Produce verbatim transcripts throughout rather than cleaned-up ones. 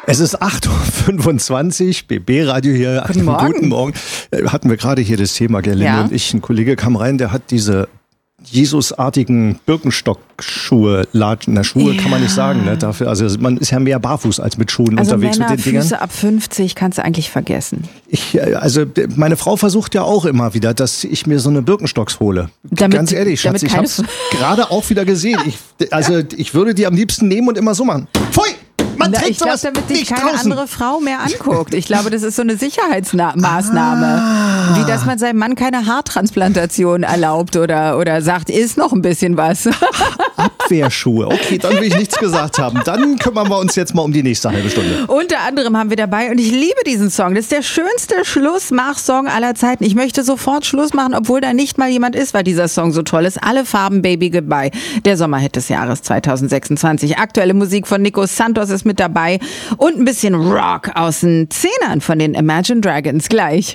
Es ist acht Uhr fünfundzwanzig, B B-Radio hier. Guten Morgen. Guten Morgen. Hatten wir gerade hier das Thema, Gerlinde Ja. und ich. Ein Kollege kam rein, der hat diese Jesusartigen Birkenstock-Schuhe, Latschen, na Schuhe Ja. kann man nicht sagen, ne? Dafür, also man ist ja mehr barfuß als mit Schuhen Also unterwegs Männer, mit den Dingern. Füße ab fünfzig kannst du eigentlich vergessen. Ich, also meine Frau versucht ja auch immer wieder, dass ich mir so eine Birkenstocks hole. Damit- Ganz ehrlich, Schatz, damit ich keine- hab's gerade auch wieder gesehen. Ich, also ich würde die am liebsten nehmen und immer so machen. Pfui! Man Na, trägt ich glaube, sowas damit dich nicht keine draußen. andere Frau mehr anguckt. Ich glaube, das ist so eine Sicherheitsmaßnahme. Ah. Wie, dass man seinem Mann keine Haartransplantation erlaubt oder, oder sagt, ist noch ein bisschen was. Abwehrschuhe. Okay, dann will ich nichts gesagt haben. Dann kümmern wir uns jetzt mal um die nächste halbe Stunde. Unter anderem haben wir dabei, und ich liebe diesen Song, das ist der schönste Schlussmach-Song aller Zeiten. Ich möchte sofort Schluss machen, obwohl da nicht mal jemand ist, weil dieser Song so toll ist. Alle Farben, Baby, Goodbye. Der Sommerhit des Jahres zweitausendsechsundzwanzig. Aktuelle Musik von Nico Santos ist mit dabei und ein bisschen Rock aus den Zehnern von den Imagine Dragons. Gleich.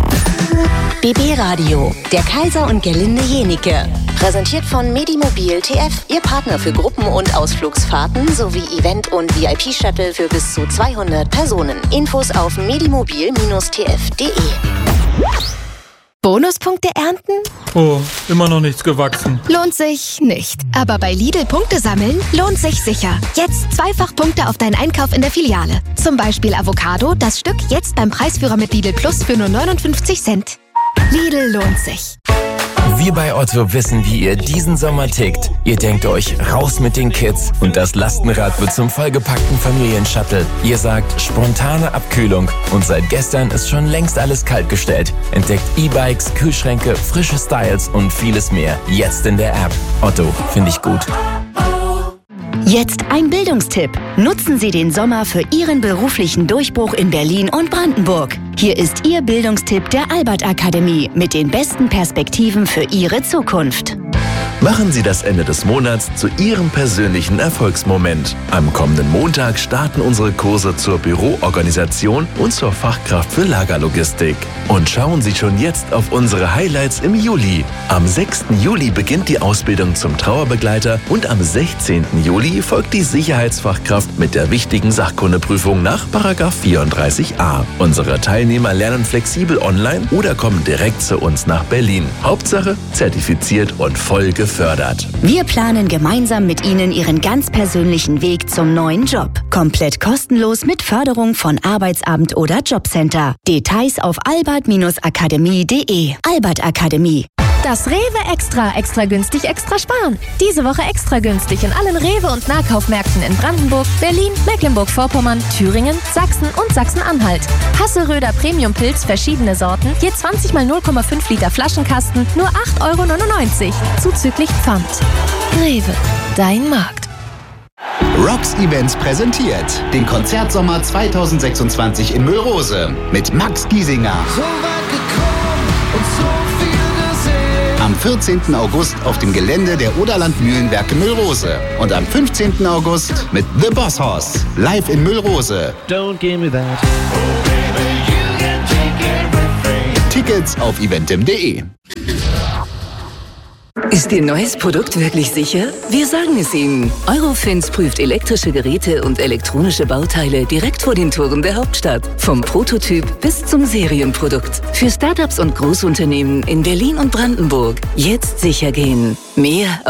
B B-Radio, der Kaiser und Gerlinde Jenike. Präsentiert von Medimobil T F, Ihr Partner für Gruppen- und Ausflugsfahrten sowie Event- und V I P-Shuttle für bis zu zweihundert Personen. Infos auf medimobil Bindestrich t f punkt d e. Bonuspunkte ernten? Oh, immer noch nichts gewachsen. Lohnt sich nicht. Aber bei Lidl Punkte sammeln lohnt sich sicher. Jetzt zweifach Punkte auf deinen Einkauf in der Filiale. Zum Beispiel Avocado, das Stück jetzt beim Preisführer mit Lidl Plus für nur neunundfünfzig Cent. Lidl lohnt sich. Wir bei Otto wissen, wie ihr diesen Sommer tickt. Ihr denkt euch, raus mit den Kids und das Lastenrad wird zum vollgepackten Familienshuttle. Ihr sagt, spontane Abkühlung und seit gestern ist schon längst alles kaltgestellt. Entdeckt E-Bikes, Kühlschränke, frische Styles und vieles mehr. Jetzt in der App. Otto, finde ich gut. Jetzt ein Bildungstipp. Nutzen Sie den Sommer für Ihren beruflichen Durchbruch in Berlin und Brandenburg. Hier ist Ihr Bildungstipp der Albert-Akademie mit den besten Perspektiven für Ihre Zukunft. Machen Sie das Ende des Monats zu Ihrem persönlichen Erfolgsmoment. Am kommenden Montag starten unsere Kurse zur Büroorganisation und zur Fachkraft für Lagerlogistik. Und schauen Sie schon jetzt auf unsere Highlights im Juli. Am sechsten Juli beginnt die Ausbildung zum Trauerbegleiter und am sechzehnten Juli folgt die Sicherheitsfachkraft mit der wichtigen Sachkundeprüfung nach Paragraph vierunddreißig a. Unsere Teilnehmer lernen flexibel online oder kommen direkt zu uns nach Berlin. Hauptsache zertifiziert und voll gefördert. Wir planen gemeinsam mit Ihnen Ihren ganz persönlichen Weg zum neuen Job. Komplett kostenlos mit Förderung von Arbeitsamt oder Jobcenter. Details auf albert akademie punkt de. Albert Akademie. Das Rewe Extra, extra günstig, extra sparen. Diese Woche extra günstig in allen Rewe- und Nahkaufmärkten in Brandenburg, Berlin, Mecklenburg-Vorpommern, Thüringen, Sachsen und Sachsen-Anhalt. Hasseröder Premium-Pilz, verschiedene Sorten, je zwanzig mal null Komma fünf Liter Flaschenkasten, nur acht Euro neunundneunzig, zuzüglich Pfand. Rewe, dein Markt. Rocks Events präsentiert den Konzertsommer zweitausendsechsundzwanzig in Müllrose mit Max Giesinger. Am vierzehnten August auf dem Gelände der Oderland Mühlenwerke Müllrose und am fünfzehnten August mit The Boss Hoss live in Müllrose. Don't give me that. Tickets auf eventim punkt de. Ist Ihr neues Produkt wirklich sicher? Wir sagen es Ihnen. Eurofins prüft elektrische Geräte und elektronische Bauteile direkt vor den Toren der Hauptstadt. Vom Prototyp bis zum Serienprodukt. Für Startups und Großunternehmen in Berlin und Brandenburg. Jetzt sicher gehen. Mehr